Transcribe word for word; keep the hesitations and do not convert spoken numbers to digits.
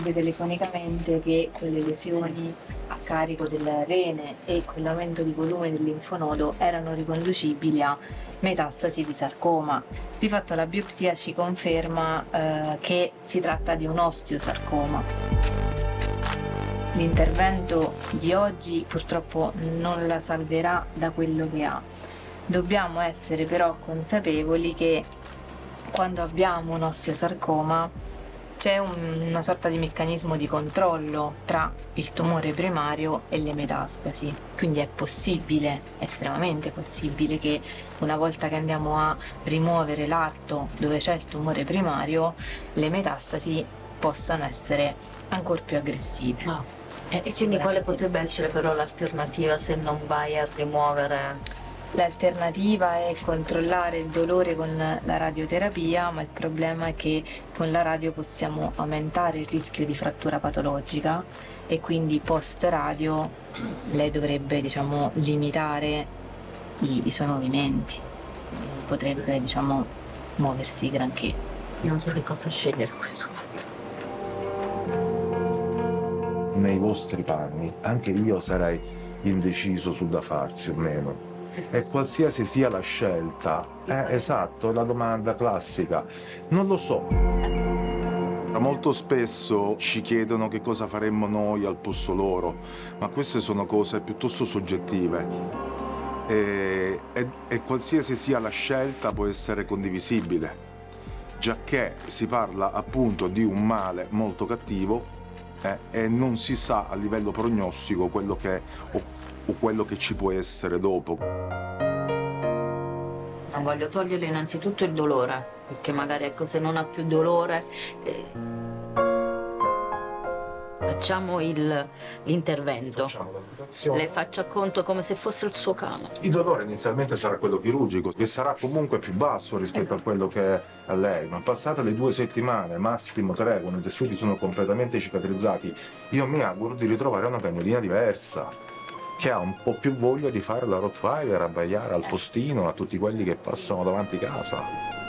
sentite telefonicamente che quelle lesioni a carico del rene e quell'aumento di volume del linfonodo erano riconducibili a metastasi di sarcoma. Di fatto la biopsia ci conferma eh, che si tratta di un osteosarcoma. L'intervento di oggi purtroppo non la salverà da quello che ha. Dobbiamo essere però consapevoli che quando abbiamo un osteosarcoma c'è un, una sorta di meccanismo di controllo tra il tumore primario e le metastasi, quindi è possibile, è estremamente possibile che una volta che andiamo a rimuovere l'arto dove c'è il tumore primario, le metastasi possano essere ancora più aggressive. Ah. E quindi quale potrebbe essere però l'alternativa se non vai a rimuovere? L'alternativa è controllare il dolore con la radioterapia, ma il problema è che con la radio possiamo aumentare il rischio di frattura patologica e quindi post radio lei dovrebbe, diciamo, limitare i, i suoi movimenti, potrebbe, diciamo, muoversi granché. Non so che cosa scegliere a questo punto. Nei vostri panni anche io sarei indeciso su da farsi o meno. E qualsiasi sia la scelta, eh, esatto, la domanda classica, non lo so. Molto spesso ci chiedono che cosa faremmo noi al posto loro, ma queste sono cose piuttosto soggettive e, e, e qualsiasi sia la scelta può essere condivisibile, giacché si parla appunto di un male molto cattivo eh, e non si sa a livello prognostico quello che o, o quello che ci può essere dopo. Non voglio toglierle innanzitutto il dolore, perché magari ecco, se non ha più dolore eh, facciamo il, l'intervento, le faccio a conto come se fosse il suo cane. Il dolore inizialmente sarà quello chirurgico, che sarà comunque più basso rispetto esatto. a quello che è a lei, ma passate le due settimane, massimo tre, quando i tessuti sono completamente cicatrizzati, io mi auguro di ritrovare una cagnolina diversa, che ha un po' più voglia di fare la Rottweiler, abbaiare al postino a tutti quelli che passano davanti casa.